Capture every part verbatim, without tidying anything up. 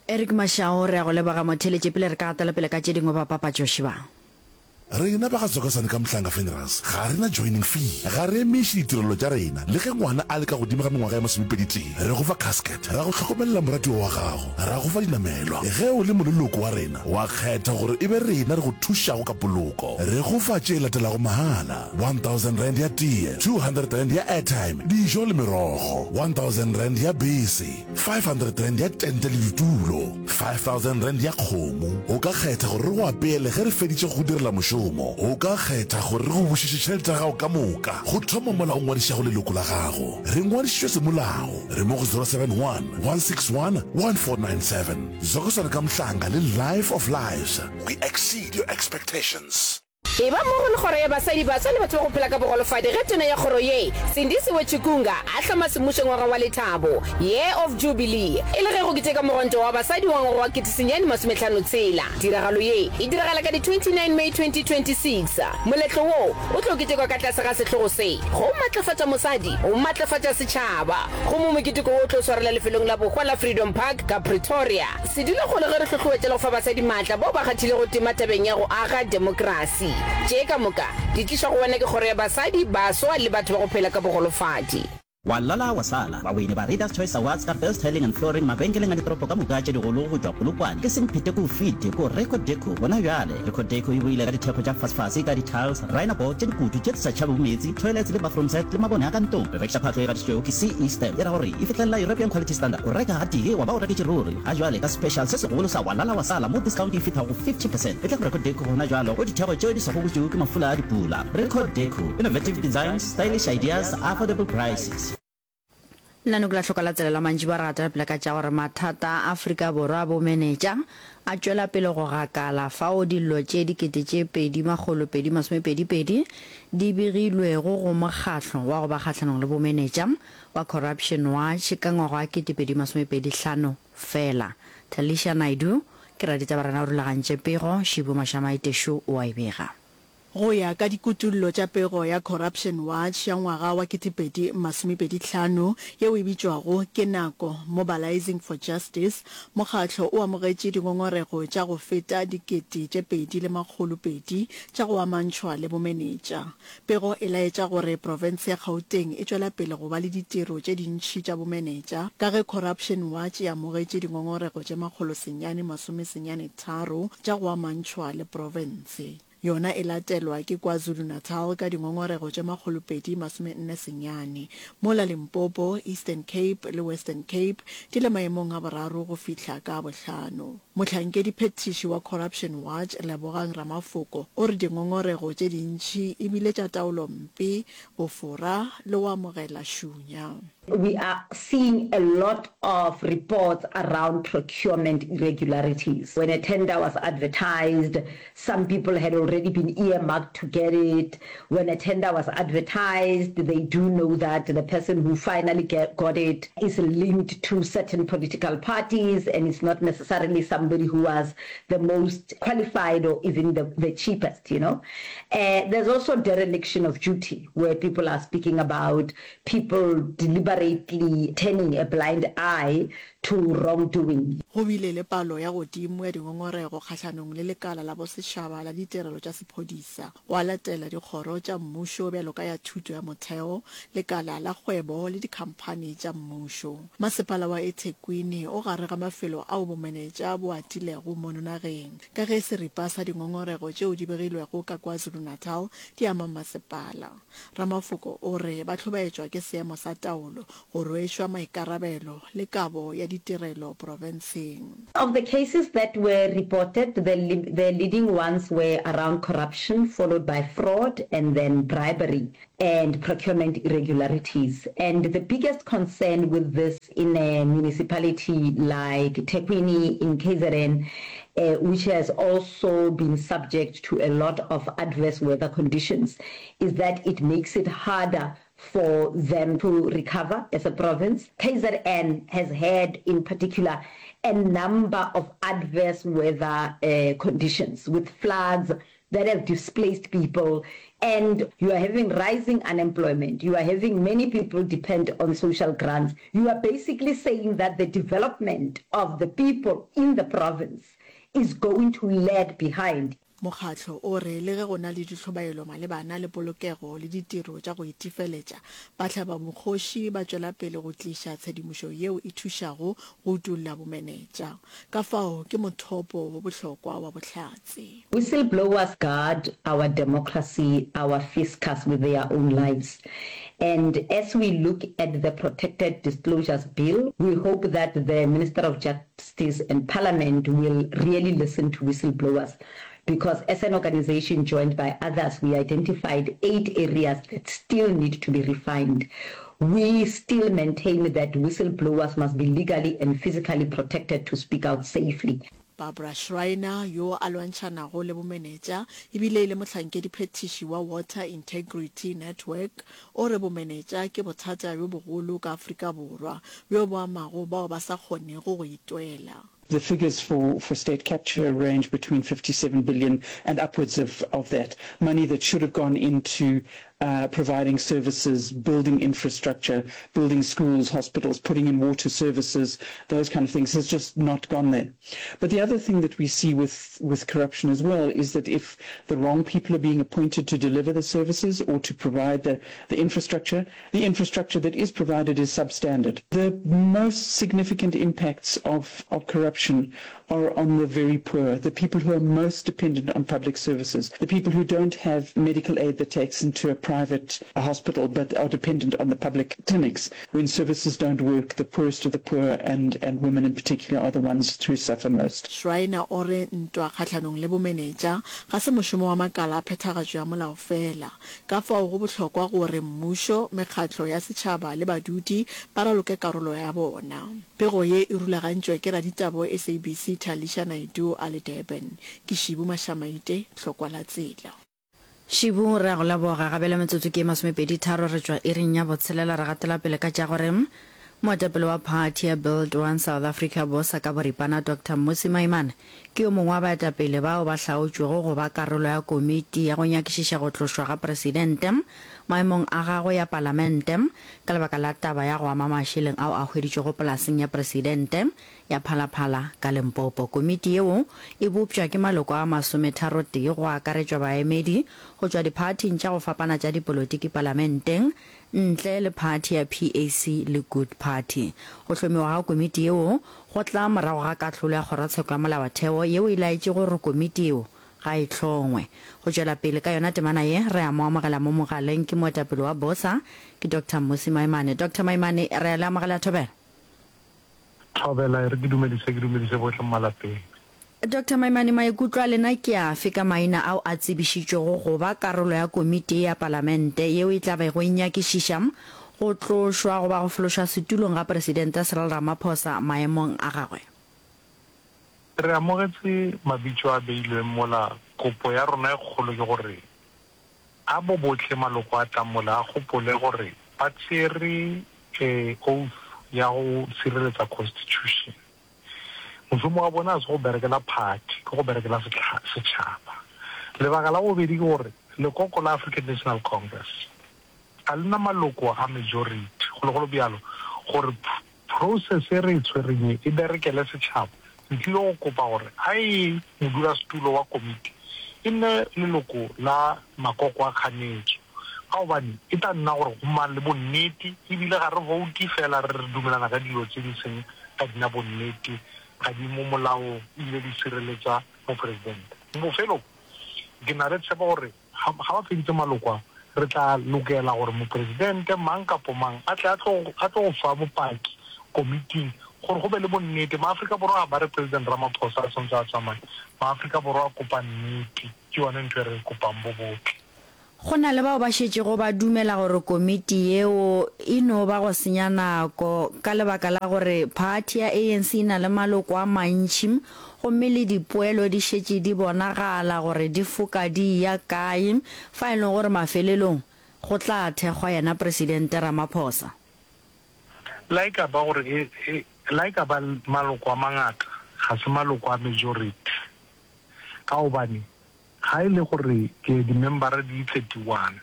Eric Mashao re go leboga motheletše pele re ka atela pele ka tše dingwe ba papa Joshua. Rena ba ga tsokasane ka Mhlanga Funerals ga rena joining fee ga re emiše ditirelo tša rena le ge ngwana a le ka godimo ga mengwaga ya masomepeditee re go fa casket ra go tlhokomelela moratiwa wa gago ra go fa dinamelwa ge o le moleloko wa rena wa kgetha gore e be rena re go thušago ka poloko re go fa tše latelago mahala one thousand rand ya tie two hundred rand ya airtime dijo le merogo one thousand rand ya bese five hundred rand ya tente le ditulo five thousand rand ya kgomo o ka kgetha gore re go apeele ge re feditše go direla mošomo o ka kgetha gore re go bušiše tšhelete ya gago ka moka go thoma mola o ngwadišago leloko la gago re ngwadišitšwe semolao re mo go zero seven one one six one one four nine seven zokosana ka Mhlanga le Life of Lives. We exceed your expectations. E ba mo go le gore ya basadi ba tsale batho go phela ka bogolofadi ge tona ya goro ye Sindisi Wechikunga a tlhama semušeng wa wa Lethabo Year of Jubilee e le ge go kiteka moronto wa basadi wa ngwaga wa ketisenyane masometlhano tsela tiragalo ye e diragala ka di twenty-nine May twenty twenty-six moletlo wo o tlo kitekwa ka tlase ga setlhogo se go matlafatsa mosadi o matlafatsa setšhaba go mo mokiteko o tlo swarela lefelong la bogwa la Freedom Park ka Pretoria se dile go le ge re tlhotlhoetela go fa basadi matla bo ba gathile go tema tabeng ya go aga demokrasi tše ka moka di tliša go bona ke gore ya basadi ba swa le batho ba go phela ka bogolofadi. Walala wasala bawini ba Readers Choice Awards ka Best Tiling and Flooring mabenkeleng a ditoropo ka moka tše digolo go tšwa Polokwane ke semphete ko fete ko Record Deco bona bjale Record Deco e boile ka ditheko tša fasfase ka di-tiles raina board tše dikutu tše tsa tšhaba bometsi toilets le bathroom set le mabone a ka ntong re rekša phatlo e gaditšwego ke C E Stem e ra gore e fetlelela European Quality Standard o reka ga tee wa ba o reketše ruri ga jwale ka special se segolo sa Walala wasala mo discount e fethago fifty percent e tla go Record Deco gona jwalo o ditheko tšeo di sa go botšego ke mafula a dipula Record Deco innovative designs stylish ideas affordable prices. Lano la hloka la tsela la mantši ba rata pele ka tša gore mathata a Afrika Borwa bo menetša a tšwela pele go gakala fao dillo tše dikete tše pedi makgolo pedi masomepedi pedi di begilwego go mokgatlo wa go ba kgatlhanong le bomenetša wa Corruption Watch ka ngwaga wa kete pedi masomepedi hlano fela. Talisha Naidu ke raditša ba rena o rulagantše pego Shibu Mashamaiteshu o a e bega. Go ya ka dikutullo tša pego ya Corruption Watch ya ngwaga wa ketepedi masomepedi hlano yeo e bitšwago ke nako Mobilizing for Justice mokgatlo o amogetše dingongorego tša go feta dikete tše pedi le makgolo pedi tša go amantšhwa le bomenetša pego e laetša gore province ya Gauteng e tšwela pele go ba le ditiro tše dintšhi tša bomenetša ka ge Corruption Watch ya amogetše dingongorego tše makgolo senyane masomesenyane tharo tša go amantšhwa le province yona e latelwa ke KwaZulu-Natal ka dingongorego tše makgolo pedi masome nne senyane mola Limpopo, Eastern Cape le Western Cape di le maemong a boraro go fihla ka bohlano. Mohlankedi phetiši wa Corruption Watch Lebogang Ramafoko o re dingongorego tše dintšhi e bile tša taolo mpe go fora le go amogela šunya. We are seeing a lot of reports around procurement irregularities. When a tender was advertised, some people had already been earmarked to get it. When a tender was advertised, they do know that the person who finally get, got it is linked to certain political parties and it's not necessarily somebody who was the most qualified or even the, the cheapest, you know. Uh, there's also dereliction of duty where people are speaking about people deliberately turning a blind eye to wrongdoing. Go bile le palo ya godimo ya dingongorego kgatlhanong le lekala la bosetšhaba la ditirelo tša sephodisa wa latela dikgoro tša mmušo bjalo ka ya thuto ya motheo lekala la kgwebo le dikhamphane tša mmušo. Masepala wa eThekwini o gare ga mafelo ao bomenetša bo atilego mo nageng ka ge seripa sa dingongorego tšeo di begilwego ka KwaZulu-Natal di ama masepala. Ramafoko o re ba tlhobaetšwa ke seemo sa taolo go rwešwa maikarabelo le kabo ya ditirelo provinceng. Of the cases that were reported, the, the leading ones were around corruption, followed by fraud, and then bribery and procurement irregularities. And the biggest concern with this in a municipality like Thekwini in K Z N, uh, which has also been subject to a lot of adverse weather conditions, is that it makes it harder for them to recover as a province. K Z N has had, in particular, a number of adverse weather uh, conditions with floods that have displaced people, and you are having rising unemployment. You are having many people depend on social grants. You are basically saying that the development of the people in the province is going to lag behind. Mokgatlho o re le ge go na le ditlhobaelo malebana le polokego le ditiro tša go itefeletša batlhaba bokgoši ba tšwela pele go tliša tshedimošo yeo e thušago go utulla bomenetša ka fao ke mothopo wa bohlokwa wa bohlatse. Whistleblowers guard our democracy, our fiscus with their own lives. And as we look at the Protected Disclosures Bill, we hope that the Minister of Justice and Parliament will really listen to whistleblowers. Because as an organization joined by others, we identified eight areas that still need to be refined. We still maintain that whistleblowers must be legally and physically protected to speak out safely. Barbara Schreiner yo a lwantšhanago le bomenetša ebile le mohlankedi phetiši wa Water Integrity Network o re bomenetša ke bothata jo bogolo ka Afrika Borwa yo bo amago bao ba sa kgonego go itwela. The figures for, for state capture range between fifty-seven billion and upwards of, of that. Money that should have gone into uh, providing services, building infrastructure, building schools, hospitals, putting in water services, those kind of things has just not gone there. But the other thing that we see with, with corruption as well is that if the wrong people are being appointed to deliver the services or to provide the, the infrastructure, the infrastructure that is provided is substandard. The most significant impacts of, of corruption are on the very poor, the people who are most dependent on public services, the people who don't have medical aid that takes them to a private a hospital but are dependent on the public clinics. When services don't work, the poorest of the poor and, and women in particular are the ones who suffer most. Schreiner o re ntwa kgatlhanong le bomenetša ga se mošomo wa makala a phethagatšo ya molao fela ka fao go bohlokwa gore mmušo mekgatlo ya setšhaba le badudi ba raloke karolo ya bona. Pego ye e rulagantšwe ke raditabo S A B C Talisha Naidu a le Durban ke Shibu Mashamaite hlokwa la tsela. Shibu re go la boga gabela metsotso ke masomepedi tharo re tswa e reng ya botshelela re gatela pele ka tša gore moetapele wa party ya Build One South Africa bosa ka boripana Doctor Mmusi Maimane ke yo mongwe wa baetapele bao ba hlaotšwego go ba karolo ya komiti ya go nyakišiša go tlošwa ga presidente maemong a gagwe ya palamente ka lebaka la taba ya go ama mašeleng ao a hweditšwego polaseng ya presidente ya phalaphala ka Limpopo. Komiti yeo e bopša ke maloko a masometharo tee go akaretšwa baemedi go tšwa diphathing tša go fapana tša dipolotiki palamenteng ntle le party ya P A C le Good Party. Go hlomiwa ga komiti yeo go tla morago ga katlholo ya kgorotsheko ya molaotheo yeo e laetše gore komiti yeo ga e hlongwe. Go tšwela pele ka yona temana ye re a mo amogela mo mogaleng ke moetapele wa bosa ke Doctor Mmusi Maimane. Doctor Maimane re a le amogela thobela. Thobela re ke dumedise ke dumedise bohle malapeng. Doctor Maimane maikutlo a lena ke afe ka maina ao a tsebišitšwego go ba karolo ya komiti ya palamente yeo e tla be go nyakišiša go tlošwa go ba go fološa setulong ga presidente Cyril Ramaphosa maemong a gagwe. Re amogetse mabitso a beilweng mola kopo ya rona e kgolo ke gore a bo botlhe maloko a tamola a gopole gore ba tsere oath ya go sireletsa constitution. Mošomo wa bona se go berekela party ke go berekela setšhaba. Lebaka la bobedi ke gore lekoko la African National Congress a lena maloko a majority go le go bjalo gore process e re tshwereng e berekele setšhaba ntlile go kopa gore a e modulasetulo wa komiti e nne leloko la makoko a kganetso ka gobane e tla nna gore go mang le bonnete ebile ga re vote fela re dumelana ka dilo tse di seng ka dina bonnete ga di mo molao ile di sireletsa mo presidente. Bofelo ke na re tshepa gore ga ba feditse maloko re tla lokela gore mo presidente mang kapo mang a tla a tlo fa bopaki komiting gore go be le bonnete maAfrika Borwa ba re president Ramaphosa a sontse a tsamaya maAfrika Borwa a kopa nnete ke yone ntho e re kopang bo botle. Go na le bao ba šetšego ba dumela gore komiti yeo e no ba go senya nako ka lebaka la gore party ya A N C na le maloko a mantši gomme le dipoelo di šetše di bonagala gore di foka di ya kae fa e leng gore mafelelong go tla thekgwa yena presidente Ramaphosa. Like ba gore like ba maloko a mangata ga se maloko a majority ka gobane ga ga ile gore ke di-member di thirty-one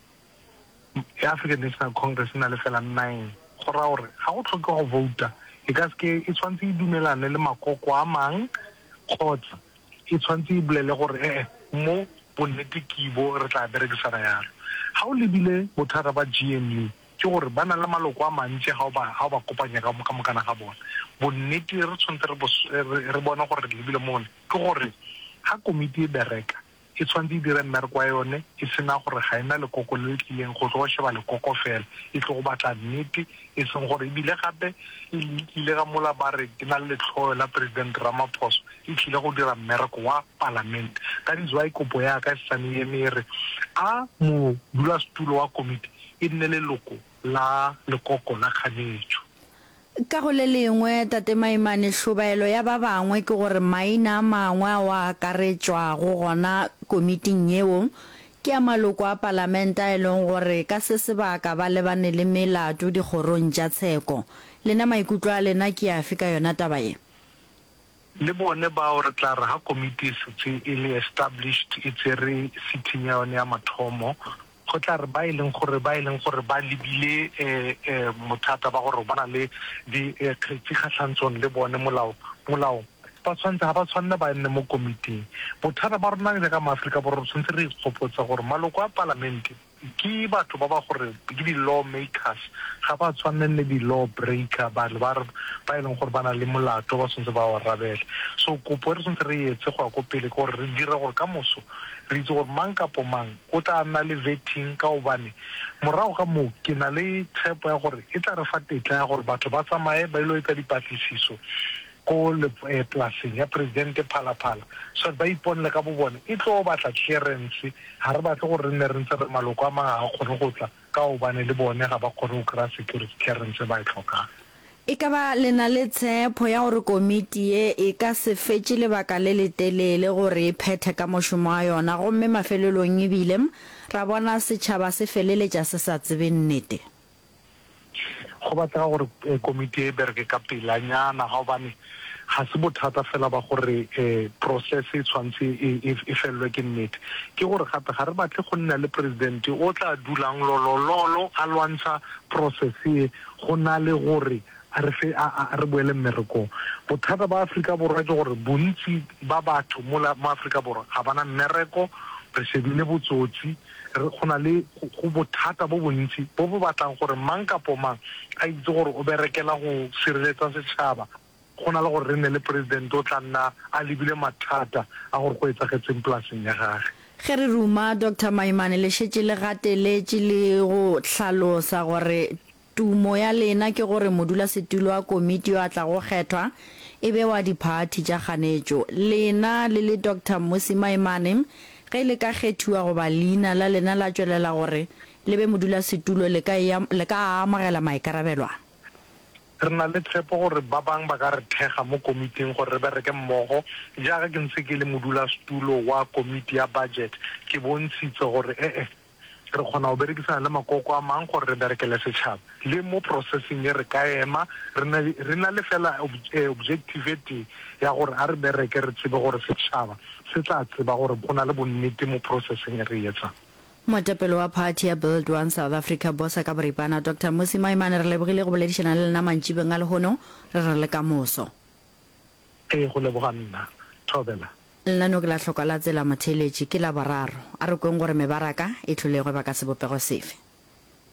African National Congress na le fela nine go ra gore ga go tlhoke go vouta e ka se e tshwantse e dumelane le makoko a mang kgotsa e tshwantse e bolele gore eh mo bonnete kibo re tla berekisana yalo ga o lebile bothata ba G N U ke gore ba na le maloko a mantsi ga ba ga ba kopanya ka mokana ga bona bonnete re tshwantse re bona gore re lebile mo ke gore ga komiti e bereka e tshwantse e dire mmereko wa yone e sena gore ga ena lekoko le le tlileng go tlo sheba lekoko fela e tlo go batla nnete e seng gore ebile gape e ile ga mola ba re ke na le letlhogo la president Ramaphosa e tlile go dira mmereko wa parliament that is why kopo ya ka sane ye mere a mo dula stulo wa komiti e nne le loko la lekoko la kganetso ka go le lengwe tate Maimane hlobaelo ya ba bangwe ke gore maina a mangwe wa karetswa go gona komiting yeo ke a maloko a parlamenta e leng gore ka se sebaka ba lebane le melato dikgorong tša tsheko lena maikutlo a lena ke a fika yona taba e le bone ba o re tla re ha committee se e le established e tsere sitting ya yone ya mathomo go tla re ba ileng gore ba ileng gore ba lebile eh eh mothata ba gore bana le di kgetsigahlantsong le bone molao molao ba tshwantse ha ba tshwanne ba nne mo committee bothata ba rona le ka maAfrika bo re tshwantse re ikgopotsa gore maloko a parliament ke batho ba ba gore ke di law makers ga ba tshwanne le di law breaker ba le ba ba ileng gore bana le molato ba tshwantse ba wa rabela so kopo re tshwantse re etse go go pele gore re dire gore ka moso re itse gore mang kapo mang o tla nna le vetting ka obane morago ga mo ke na le tshepo ya gore e tla re fa tetla ya gore batho ba tsamaye ba ile ka dipatlisiso ko le plasing ya president Phalaphala so ba iponle ka bobone e tlo batla clearance ha re batle gore re ne re ntse re maloko a mang a kgone go tla ka obane le bone ga ba kgone go kra security clearance ba e tlhoka e ka ba lena le tshepo ya gore komiti e e ka se fetse lebaka le le telele gore e phethe ka moshomo wa yona gomme mafelelong e bile ra bona setšhaba se feleletša se sa tsebe nnete go batla gore komiti e bereke ka pelanyana ga obane ga se bothata fela ba gore eh process e tshwantse e fellwe ke nnete ke gore gape ga re batle go nna le president o tla dulang lolololo a lwantsha process e go na le gore a re fe a re boele mmereko bothata ba Afrika borwa ke gore bontsi ba batho mo Afrika borwa ga bana mmereko re shebile botsotsi re gona le go bothata bo bontsi bo bo batlang gore mang kapo mang a itse gore o berekela go sireletsa setšhaba gona le gore re ne le president o tla nna a lebile mathata a gore go etsagetseng plaseng ya gage ge re ruma Doctor Maimane le shetse le gateletse le go tlhalosa gore tumo ya lena ke gore modula setulo wa komiti wa tla go kgethwa e be wa diparty tša kganetšo lena le le Doctor Mmusi Maimane ge le ka kgethiwa go ba leina la lena la tšwelela gore le be modula setulo le ka le ka amogela maikarabelwa re na le tshepo gore ba bang ba ka re thega mo komiting gore re bereke mmogo jaaka ke ntse ke le modula setulo wa komiti ya budget ke bontshitse gore eh eh re kgona go berekisana le makoko a mang gore re berekele setšhaba le mo processing e re ka ema re na le fela objectivity ya gore a re bereke re tsebe gore setšhaba se tla tseba gore go na le bonnete mo processing e re etsang motapelo wa party ya Build One South Africa bosa ka boripana Doctor Mmusi Maimane re lebogile go boledišana le nna mantšibeng a lehono re re le ka moso e go leboga nna thobela lena no ke la hloka la tsela motheletši ke la boraro a re kweng gore mebaraka e tlholegwe ba ka sebopego sefe